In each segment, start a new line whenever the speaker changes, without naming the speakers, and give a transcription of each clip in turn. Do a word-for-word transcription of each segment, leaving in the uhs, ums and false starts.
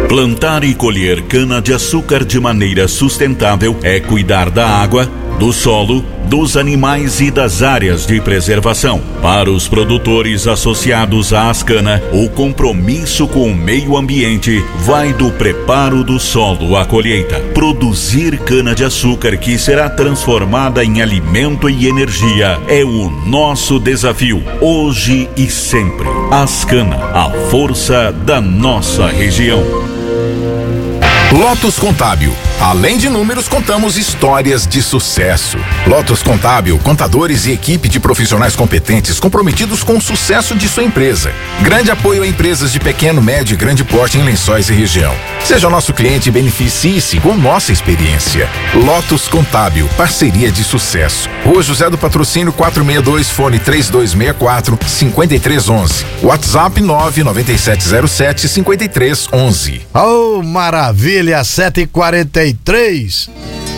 Plantar e colher cana-de-açúcar de maneira sustentável é cuidar da água, do solo, dos animais e das áreas de preservação. Para os produtores associados à Ascana, o compromisso com o meio ambiente vai do preparo do solo à colheita. Produzir cana-de-açúcar que será transformada em alimento e energia é o nosso desafio, hoje e sempre. Ascana, a força da nossa região.
Lotus Contábil. Além de números, contamos histórias de sucesso. Lotus Contábil, contadores e equipe de profissionais competentes comprometidos com o sucesso de sua empresa. Grande apoio a empresas de pequeno, médio e grande porte em Lençóis e região. Seja nosso cliente e beneficie-se com nossa experiência. Lotus Contábil, parceria de sucesso. Rua José do Patrocínio quatrocentos e sessenta e dois, fone três dois seis quatro, cinco três um um. WhatsApp nove nove sete zero sete, cinco três um um.
Oh, maravilha, sete e quarenta e três.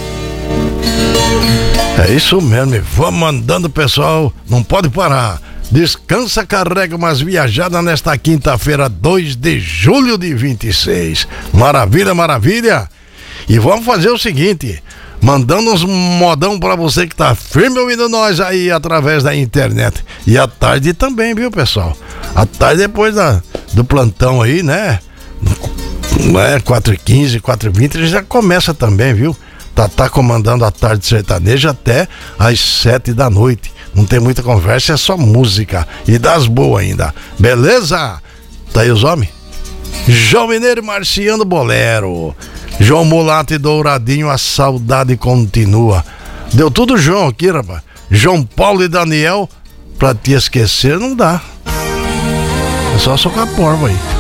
É isso mesmo, vamos mandando, pessoal, não pode parar. Descansa, carrega umas viajadas nesta quinta-feira, dois de julho de vinte e seis. Maravilha, maravilha. E vamos fazer o seguinte, mandando uns modão pra você que tá firme ouvindo nós aí através da internet. E à tarde também, viu, pessoal? À tarde, depois da, do plantão aí, né? É, quatro e quinze, quatro e vinte, ele já começa também, viu? Tá, tá comandando a tarde sertaneja até às sete da noite. Não tem muita conversa, é só música. E das boas ainda. Beleza? Tá aí os homens? João Mineiro e Marciano Bolero. João Mulato e Douradinho, a saudade continua. Deu tudo João aqui, rapaz. João Paulo e Daniel, pra te esquecer não dá. É só socar a porva aí.